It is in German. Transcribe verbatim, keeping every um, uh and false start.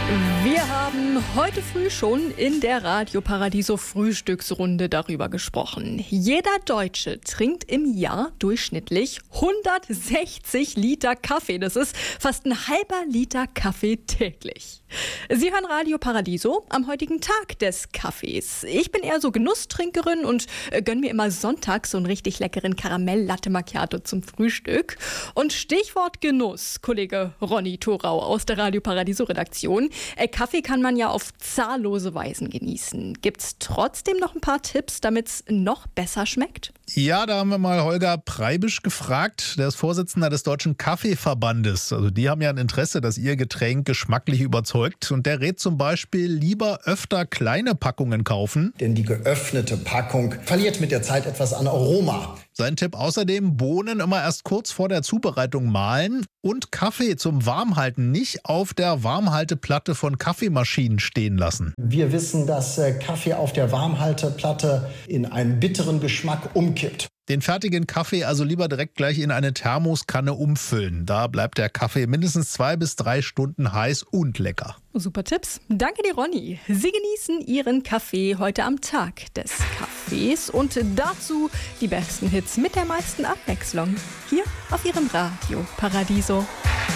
Wir haben heute früh schon in der Radio Paradiso Frühstücksrunde darüber gesprochen. Jeder Deutsche trinkt im Jahr durchschnittlich hundertsechzig Liter Kaffee. Das ist fast ein halber Liter Kaffee täglich. Sie hören Radio Paradiso am heutigen Tag des Kaffees. Ich bin eher so Genusstrinkerin und gönn mir immer sonntags so einen richtig leckeren Karamell-Latte Macchiato zum Frühstück. Und Stichwort Genuss, Kollege Ronny Thorau aus der Radio Paradiso Redaktion. Kaffee kann man ja auf zahllose Weisen genießen. Gibt's trotzdem noch ein paar Tipps, damit's noch besser schmeckt? Ja, da haben wir mal Holger Preibisch gefragt. Der ist Vorsitzender des Deutschen Kaffeeverbandes. Also die haben ja ein Interesse, dass ihr Getränk geschmacklich überzeugt. Und der rät zum Beispiel lieber öfter kleine Packungen kaufen. Denn die geöffnete Packung verliert mit der Zeit etwas an Aroma. Sein Tipp außerdem, Bohnen immer erst kurz vor der Zubereitung mahlen und Kaffee zum Warmhalten nicht auf der Warmhalteplatte von Kaffeemaschinen stehen lassen. Wir wissen, dass Kaffee auf der Warmhalteplatte in einen bitteren Geschmack umkippt. Den fertigen Kaffee also lieber direkt gleich in eine Thermoskanne umfüllen. Da bleibt der Kaffee mindestens zwei bis drei Stunden heiß und lecker. Super Tipps. Danke dir, Ronny. Sie genießen Ihren Kaffee heute am Tag des Kaffees und dazu die besten Hits mit der meisten Abwechslung. Hier auf Ihrem Radio Paradiso.